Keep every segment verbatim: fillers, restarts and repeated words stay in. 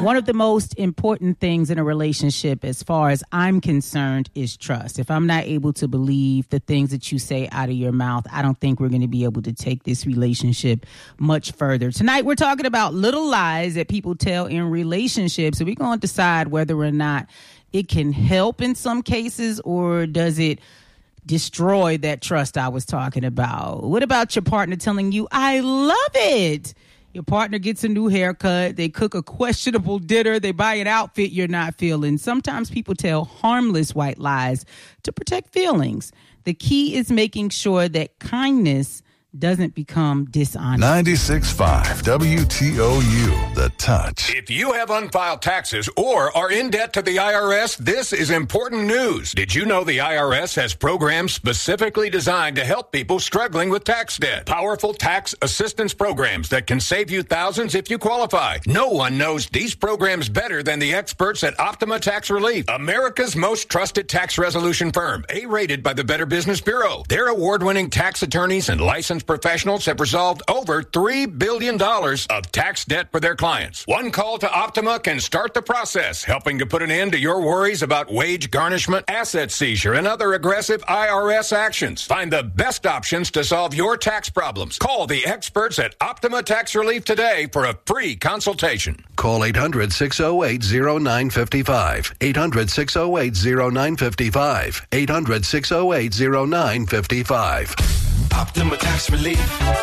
One of the most important things in a relationship, as far as I'm concerned, is trust. If I'm not able to believe the things that you say out of your mouth, I don't think we're going to be able to take this relationship much further. Tonight, we're talking about little lies that people tell in relationships. So we're going to decide whether or not it can help in some cases, or does it destroy that trust I was talking about? What about your partner telling you, I love it? Your partner gets a new haircut, they cook a questionable dinner, they buy an outfit you're not feeling. Sometimes people tell harmless white lies to protect feelings. The key is making sure that kindness doesn't become dishonest. ninety-six point five W T O U, The Touch. If you have unfiled taxes or are in debt to the I R S, this is important news. Did you know the I R S has programs specifically designed to help people struggling with tax debt? Powerful tax assistance programs that can save you thousands if you qualify. No one knows these programs better than the experts at Optima Tax Relief, America's most trusted tax resolution firm, A-rated by the Better Business Bureau. Their award-winning tax attorneys and licensed professionals have resolved over three billion dollars of tax debt for their clients. One call to Optima can start the process, helping to put an end to your worries about wage garnishment, asset seizure, and other aggressive I R S actions. Find the best options to solve your tax problems. Call the experts at Optima Tax Relief today for a free consultation. Call eight hundred, six oh eight, oh nine five five. eight hundred, six oh eight, oh nine five five. eight hundred, six oh eight, oh nine five five. Optima Tax Relief.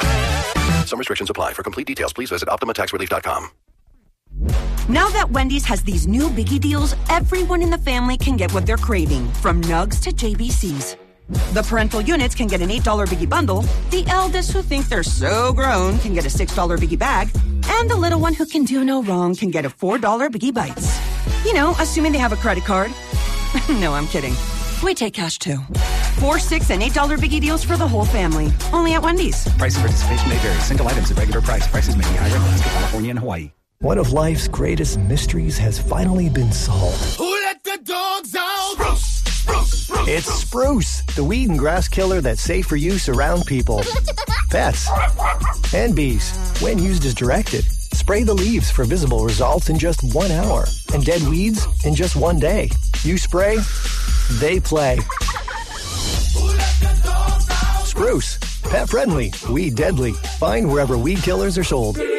Some restrictions apply. For complete details, please visit optima tax relief dot com. Now that Wendy's has these new biggie deals, everyone in the family can get what they're craving, from nugs to J B Cs. The parental units can get an eight dollar biggie bundle, the eldest who think they're so grown can get a six dollar biggie bag, and the little one who can do no wrong can get a four dollar biggie bites. You know, assuming they have a credit card. No, I'm kidding. We take cash too. Four, six, and eight dollar biggie deals for the whole family. Only at Wendy's. Price and participation may vary. Single items at regular price. Prices may be higher in Alaska, California, and Hawaii. One of life's greatest mysteries has finally been solved. Who let the dogs out? Spruce, spruce, spruce. It's Spruce, the weed and grass killer that's safe for use around people, pets, and bees. When used as directed, spray the leaves for visible results in just one hour, and dead weeds in just one day. You spray, they play. Spruce, pet friendly, weed deadly. Find wherever weed killers are sold.